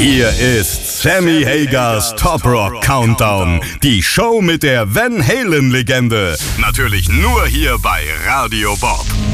Hier ist Sammy Hagers Top Rock Countdown. Die Show mit der Van Halen-Legende. Natürlich nur hier bei Radio Bob.